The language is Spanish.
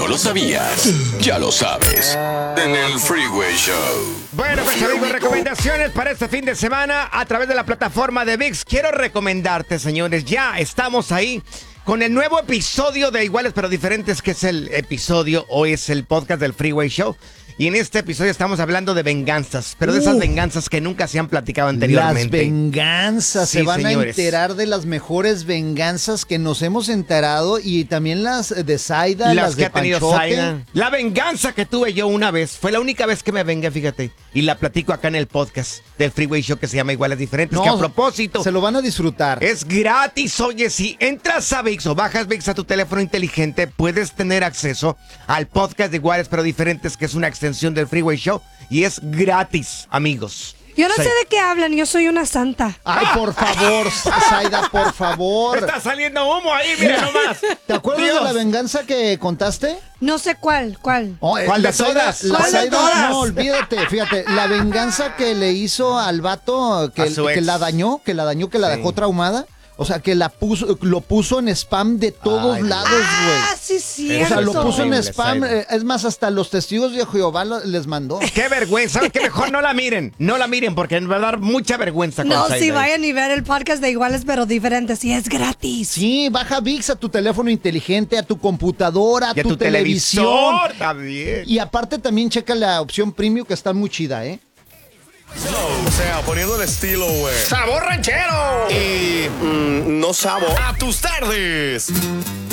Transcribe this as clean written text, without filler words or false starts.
lo sabías? Ya lo sabes. En el Freeway Show. Bueno, pues amigos, recomendaciones para este fin de semana a través de la plataforma de ViX. Quiero recomendarte, señores, ya estamos ahí con el nuevo episodio de Iguales pero Diferentes, que es el episodio, hoy es el podcast del Freeway Show. Y en este episodio estamos hablando de venganzas, pero de esas venganzas que nunca se han platicado anteriormente. Las venganzas, Sí, se van señores. a enterar de las mejores venganzas que nos hemos enterado y también las de Zaida, las que de ha tenido Panchote. Zaida. La venganza que tuve yo una vez, fue la única vez que me vengué, fíjate. Y la platico acá en el podcast del Freeway Show que se llama Iguales Diferentes, No, que a propósito se lo van a disfrutar. es gratis. Oye, si entras a ViX o bajas ViX a tu teléfono inteligente, puedes tener acceso al podcast de Iguales pero Diferentes, que es una extensión del Freeway Show, y es gratis, amigos. Yo no Sí. sé de qué hablan, yo soy una santa. Ay, por favor, Zaida, por favor. Está saliendo humo ahí, mira nomás. ¿Te acuerdas Dios. de la venganza que contaste? No sé cuál. Oh, ¿Cuál de la Zaida- todas? La ¿Cuál de Zaida, todas? no, olvídate, fíjate, la venganza que le hizo al vato A que su ex. la dañó, que la dejó traumada. O sea, que lo puso en spam de todos Ay, lados, güey. Ah, sí, cierto. O sea, lo Eso es puso en horrible, spam. Zaida. Es más, hasta los testigos de Jehová les mandó. Qué vergüenza. ¿Saben qué? Mejor no la miren. No la miren porque me va a dar mucha vergüenza con No, Zaida sí, ahí. vayan y ver el podcast de Iguales pero Diferentes y es gratis. Sí, baja ViX a tu teléfono inteligente, a tu computadora, a Y a tu televisión. televisor también. Y aparte también checa la opción premium que está muy chida, ¿eh? O sea, poniendo el estilo, güey. ¡Sabor ranchero! Y no sabo. A tus tardes.